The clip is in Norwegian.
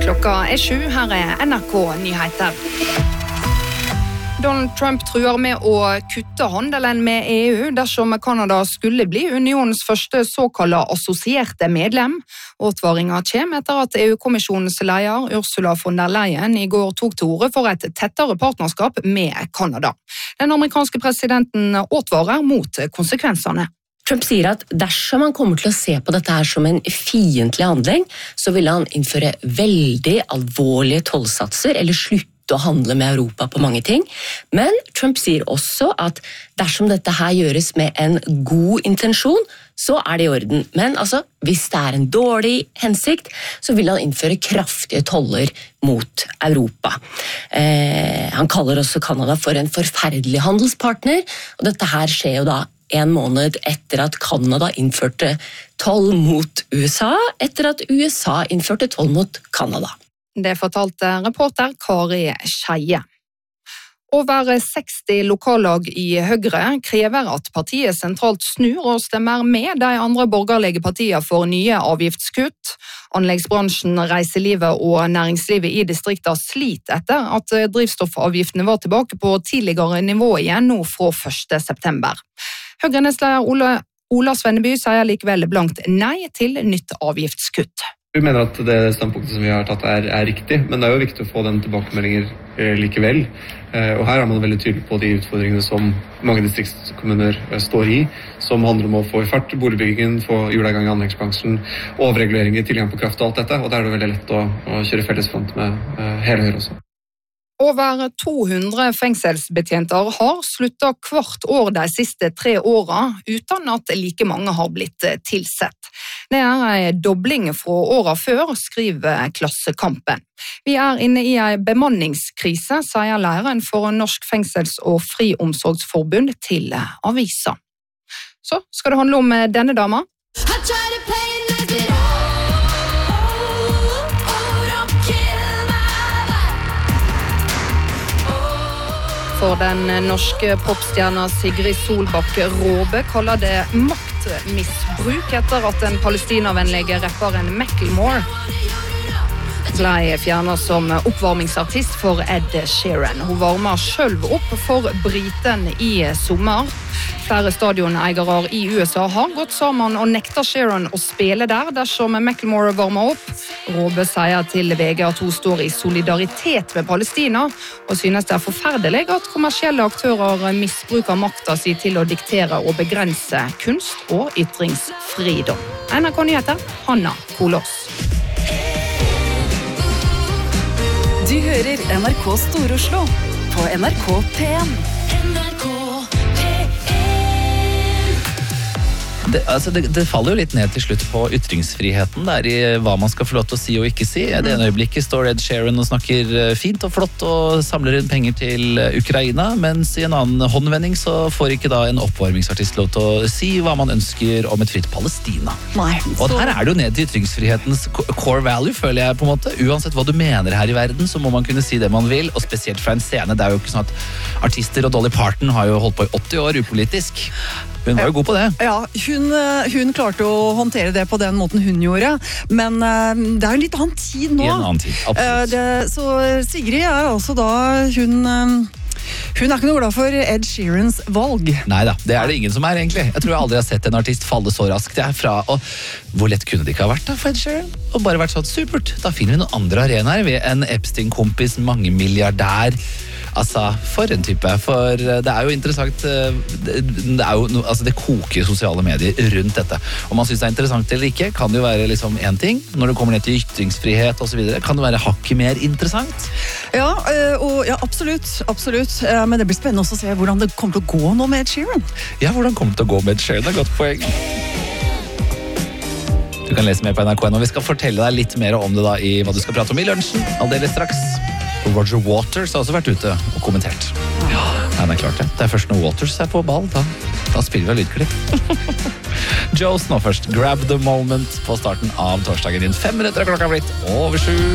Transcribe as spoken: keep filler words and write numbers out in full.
Klokka er sju, her er N R K-nyheter. Donald Trump truer med å kutte handelen med E U dersom Kanada skulle bli unionens første såkalte assosierte medlem. Advaringen kommer etter at E U-kommisjonens leder Ursula von der Leyen i går tok til orde for et tettere partnerskap med Kanada. Den amerikanske presidenten advarer mot konsekvensene. Trump sier at dersom han kommer til å se på dette her som en fiendtlig handling, så vil han innføre veldig alvorlige tollsatser eller slutte å handle med Europa på mange ting. Men Trump sier også at dersom dette her gjøres med en god intensjon, så er det i orden. Men altså, hvis det er en dårlig hensikt, så vil han innføre kraftige toller mot Europa. Eh, han kaller også Kanada for en forferdelig handelspartner, og dette her skjer jo da en måned etter at Kanada innførte toll mot U S A, etter at U S A innførte toll mot Kanada. Det fortalte reporter Kari Skeie. Over seksti lokallag i Høyre krever at partiet sentralt snur og stemmer med de andre borgerlige partiene for nye avgiftskutt. Anleggsbransjen, reiselivet og næringslivet i distriktet sliter etter at drivstoffavgiftene var tilbake på tidligere nivå igjen nå fra første september. Høyre-nestleder Ola, Ola Svenneby sier likevel blankt nei til nytt avgiftskutt. Vi mener at det standpunktet som vi har tatt er, er riktig, men det er jo viktig å få den tilbakemeldinger eh, likevel. Eh, og her er man veldig tydelig på de utfordringene som mange distriktskommuner eh, står i, som handler om å få i fart boligbyggingen, få hjula i gang i anleggsbransjen, overreguleringer, tilgang på kraft og alt dette, og der er det veldig lett å, å kjøre fellesfront med eh, hele Høyre også. Over to hundre fengselsbetjenter har sluttet hvert år de siste tre årene, uten at like mange har blitt tilsett. Det er en dobling fra årene før, skriver Klassekampen. Vi er inne i en bemanningskrise, sier læreren for Norsk Fengsels- og Friomsorgsforbund til avisa. Så skal det handle om denne dama. For den norske popstjerna Sigrid Solbakke Råbe kaller det maktmisbruk etter at den palestinavennlige rapperen Macklemore ble fjernet som oppvarmingsartist for Ed Sheeran. Hun varmer selv opp for briten i sommer. Flere stadioneiere i U S A har gått sammen og nekter Sheeran å spille der dersom Macklemore varmer opp. Råbe sier til V G at hun står i solidaritet med Palestina, og synes det er forferdelig at kommersielle aktører misbruker makta si til å diktere og begrense kunst- og ytringsfridom. N R K-nyheter, Hanna Kolås. Du hører N R K Stor-Oslo på N R K P en. Det, altså det, det faller jo litt ned til slutt på ytringsfriheten der i hva man skal få lov til å si og ikke si. I det ene øyeblikket står Ed Sheeran og snakker fint og flott og samler inn penger til Ukraina, mens i en annen håndvending så får ikke da en oppvarmingsartist lov til å si hva man ønsker om et fritt Palestina. Nei, så... Og her er det jo ned til ytringsfrihetens core value, føler jeg på en måte. Uansett hva du mener her i verden, så må man kunne si det man vil, og spesielt fra en scene. Det er jo ikke sånn at artister og Dolly Parton har jo holdt på i åtti år upolitisk. Hun var jo god på det. Ja, hun, hun klarte å håndtere det på den måten hun gjorde, men uh, det er jo en litt annen tid nå. I en annen tid, absolutt. Uh, det, så Sigrid er altså da, hun, uh, hun er ikke noe glad for Ed Sheerans valg. Neida, det er det ingen som er egentlig. Jeg tror jeg aldri har sett en artist falle så raskt fra, og hvor lett kunne det ikke ha vært da for Ed Sheeran? Og bare vært sånn supert, da finner vi noen andre arenaer ved en Epstein-kompis, mange milliardær. Altså, for en type, for det er jo interessant, det, er jo, altså det koker sosiale medier rundt dette. Om man synes det er interessant eller ikke, kan det jo være liksom en ting. Når det kommer ned til ytringsfrihet og så videre, kan det være hakket mer interessant. Ja, og, ja absolutt, absolutt. Men det blir spennende også å se hvordan det kommer til å gå nå med Ed Sheeran. Ja, hvordan kommer det til å gå med Ed Sheeran, det er et godt poeng. Du kan lese mer på N R K nå. Vi skal fortelle deg litt mer om det da i hva du skal prate om i lunsjen, aldeles straks. Roger Waters har også vært ute og kommentert. Ja, det er klart det. Det er først når Waters er på ball, da, da spiller vi lydklipp. Joes nå først. Grab the moment på starten av torsdagen din. Fem minutter er klokka blitt over sju.